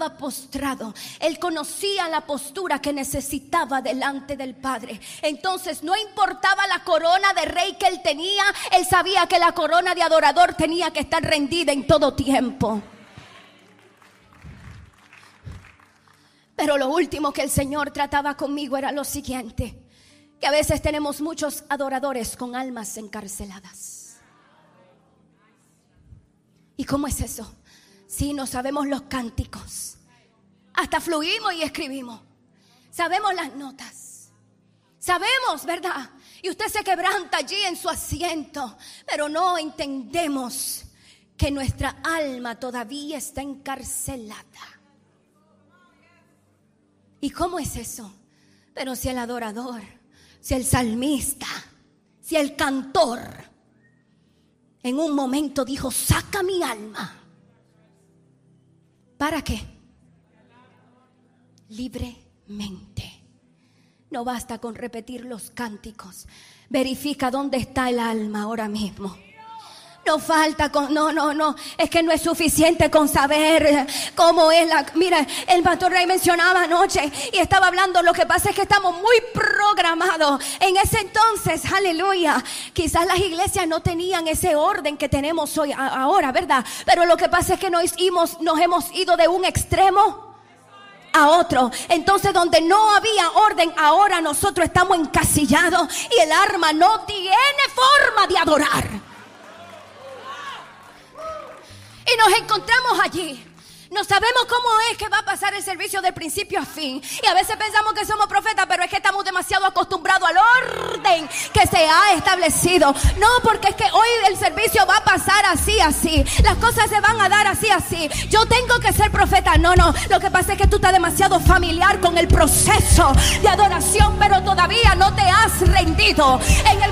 estaba postrado. Él conocía la postura que necesitaba delante del Padre. Entonces no importaba la corona de rey que él tenía, él sabía que la corona de adorador tenía que estar rendida en todo tiempo. Pero lo último que el Señor trataba conmigo era lo siguiente: que a veces tenemos muchos adoradores con almas encarceladas. ¿Y cómo es eso? Sí, no sabemos los cánticos, hasta fluimos y escribimos, sabemos las notas, sabemos, ¿verdad? Y usted se quebranta allí en su asiento, pero no entendemos que nuestra alma todavía está encarcelada. ¿Y cómo es eso? Pero si el adorador, si el salmista, si el cantor en un momento dijo: saca mi alma. ¿Para qué? Libremente. No basta con repetir los cánticos. Verifica dónde está el alma ahora mismo. No falta con, no, es que no es suficiente con saber cómo es la. Mira, el pastor Rey mencionaba anoche y estaba hablando, lo que pasa es que estamos muy programados. En ese entonces, aleluya, quizás las iglesias no tenían ese orden que tenemos hoy, ahora, ¿verdad? Pero lo que pasa es que nos hemos ido de un extremo a otro. Entonces, donde no había orden, ahora nosotros estamos encasillados y el alma no tiene forma de adorar. Y nos encontramos allí. No sabemos cómo es que va a pasar el servicio de principio a fin. Y a veces pensamos que somos profetas, pero es que estamos demasiado acostumbrados al orden que se ha establecido. No, porque es que hoy el servicio va a pasar así. Las cosas se van a dar así. Yo tengo que ser profeta. No. Lo que pasa es que tú estás demasiado familiar con el proceso de adoración, pero todavía no te has rendido. En el